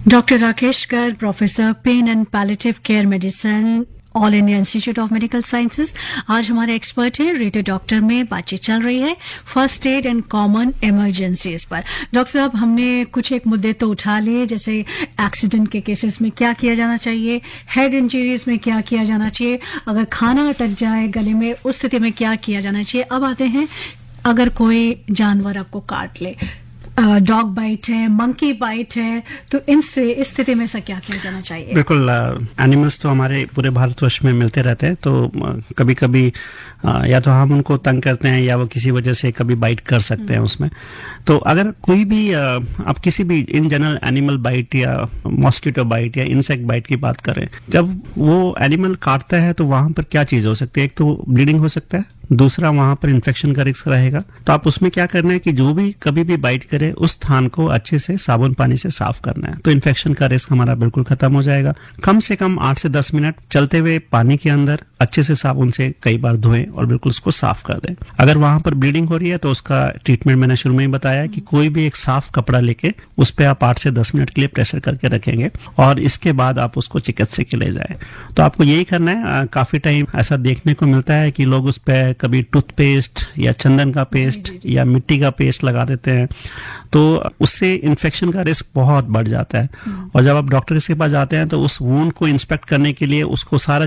Doctor Rakesh Garg, professor pen and palliative care medicine, all India institute of medical sciences, आज हमारे expert हैं। Radio doctor में बातचीत चल रही है first aid and common emergencies पर। डॉक्टर साहब, हमने कुछ एक मुद्दे तो उठा लिए, जैसे एक्सीडेंट के केसेस में क्या किया जाना चाहिए, हेड इंजरीज में क्या किया जाना चाहिए, अगर खाना अटक जाए गले में उस स्थिति में क्या किया जाना चाहिए। अब आते हैं, अगर कोई जानवर आपको काट ले, डॉग बाइट है, मंकी बाइट है, तो इनसे इस स्थिति में से क्या किया जाना चाहिए? बिल्कुल, एनिमल्स तो हमारे पूरे भारतवर्ष में मिलते रहते हैं, तो कभी कभी या तो हम उनको तंग करते हैं या वो किसी वजह से कभी बाइट कर सकते हैं उसमें। तो अगर कोई भी आप किसी भी इन जनरल एनिमल बाइट या मॉस्किटो बाइट या इंसेक्ट बाइट की बात करें, जब वो एनिमल काटता है तो वहां पर क्या चीज हो सकती है? एक तो ब्लीडिंग हो सकता है, दूसरा वहां पर इन्फेक्शन का रिस्क रहेगा। तो आप उसमें क्या करना है कि जो भी कभी भी बाइट करे उस स्थान को अच्छे से साबुन पानी से साफ करना है, तो इन्फेक्शन का रिस्क हमारा बिल्कुल खत्म हो जाएगा। कम से कम 8 से 10 मिनट चलते हुए पानी के अंदर अच्छे से साबुन से कई बार धोएं और बिल्कुल उसको साफ कर दें। अगर वहां पर ब्लीडिंग हो रही है तो उसका ट्रीटमेंट मैंने शुरू में ही बताया कि कोई भी एक साफ कपड़ा लेके उस पर आप 8 से 10 मिनट के लिए प्रेशर करके रखेंगे और इसके बाद आप उसको चिकित्सक के ले जाएं। तो आपको यही करना है। काफी टाइम ऐसा देखने को मिलता है कि लोग उस पर कभी टूथपेस्ट या चंदन का पेस्ट या मिट्टी का पेस्ट लगा देते हैं, तो उससे इन्फेक्शन का रिस्क बहुत बढ़ जाता है। और जब आप डॉक्टर के पास जाते हैं तो उस वूंड को इंस्पेक्ट करने के लिए उसको सारा